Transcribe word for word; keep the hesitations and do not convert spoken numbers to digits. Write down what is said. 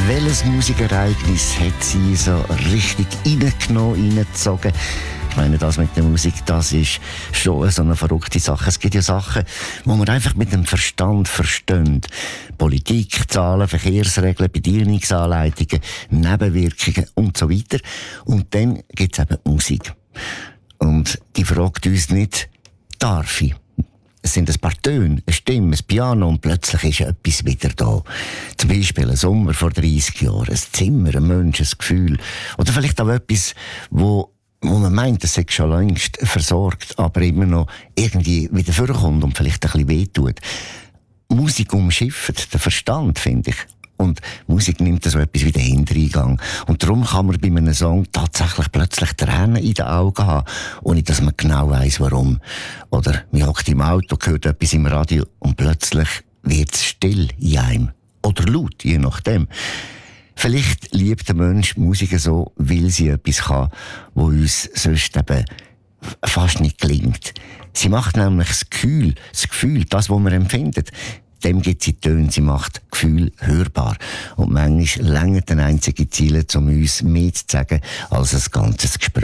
Welches Musikereignis hat sie so richtig reingenommen, reingezogen? Ich meine, das mit der Musik, das ist schon so eine verrückte Sache. Es gibt ja Sachen, die man einfach mit dem Verstand versteht. Politik, Zahlen, Verkehrsregeln, Bedienungsanleitungen, Nebenwirkungen und so weiter. Und dann gibt es eben Musik. Und die fragt uns nicht, darf ich? Es sind ein paar Töne, eine Stimme, ein Piano und plötzlich ist etwas wieder da. Zum Beispiel ein Sommer vor dreißig Jahren, ein Zimmer, ein Mensch, ein Gefühl. Oder vielleicht auch etwas, wo wo man meint, es sei schon längst versorgt, aber immer noch irgendwie wieder vorkommt und vielleicht ein bisschen wehtut. Musik umschifft den Verstand, finde ich. Und Musik nimmt so etwas wie den Hintereingang. Und darum kann man bei einem Song tatsächlich plötzlich Tränen in den Augen haben, ohne dass man genau weiss, warum. Oder man hockt im Auto, hört etwas im Radio und plötzlich wird es still in einem. Oder laut, je nachdem. Vielleicht liebt der Mensch Musik so, weil sie etwas kann, wo uns sonst eben fast nicht gelingt. Sie macht nämlich das Gefühl, das Gefühl, das, was man empfindet, dem gibt sie Töne, sie macht Gefühl hörbar. Und manchmal längert eine einzige Ziele, um uns mehr zu sagen, als ein ganzes Gespräch.